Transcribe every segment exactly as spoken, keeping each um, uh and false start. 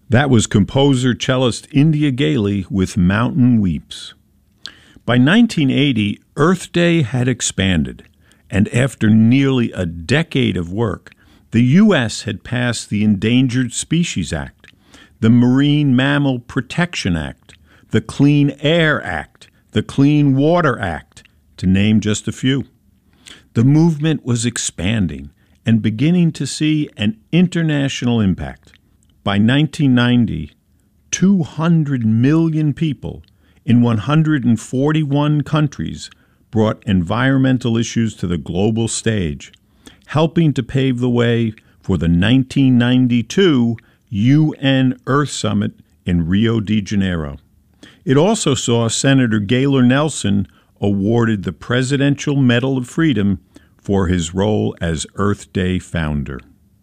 That was composer cellist India Gailey with Mountain Weeps. By nineteen eighty, Earth Day had expanded, and after nearly a decade of work, the U S had passed the Endangered Species Act, the Marine Mammal Protection Act, the Clean Air Act, the Clean Water Act, to name just a few. The movement was expanding and beginning to see an international impact. By nineteen ninety, two hundred million people in one hundred forty-one countries brought environmental issues to the global stage, helping to pave the way for the nineteen ninety-two U N Earth Summit in Rio de Janeiro. It also saw Senator Gaylor Nelson awarded the Presidential Medal of Freedom for his role as Earth Day founder.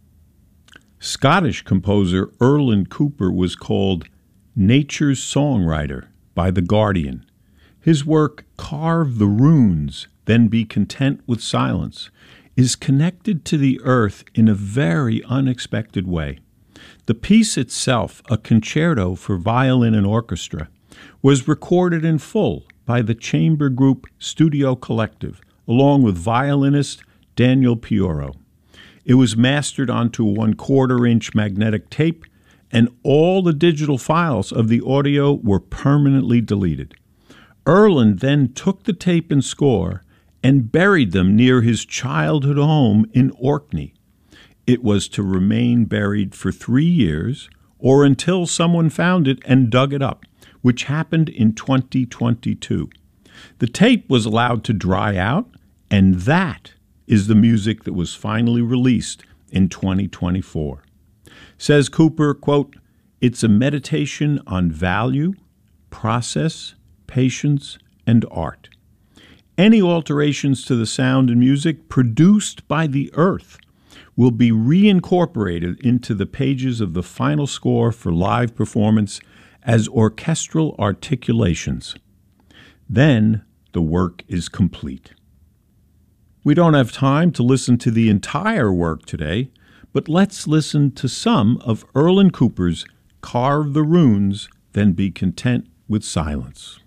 Scottish composer Erland Cooper was called Nature's Songwriter by The Guardian. His work, Carve the Runes, Then Be Content with Silence, is connected to the earth in a very unexpected way. The piece itself, a concerto for violin and orchestra, was recorded in full by the chamber group Studio Collective, along with violinist Daniel Pioro. It was mastered onto a one-quarter inch magnetic tape, and all the digital files of the audio were permanently deleted. Erland then took the tape and score and buried them near his childhood home in Orkney. It was to remain buried for three years or until someone found it and dug it up, which happened in twenty twenty-two. The tape was allowed to dry out, and that is the music that was finally released in twenty twenty-four. Says Cooper, quote, "It's a meditation on value, process, patience, and art. Any alterations to the sound and music produced by the earth will be reincorporated into the pages of the final score for live performance as orchestral articulations. Then the work is complete." We don't have time to listen to the entire work today, but let's listen to some of Erland Cooper's Carve the Runes, Then Be Content with Silence.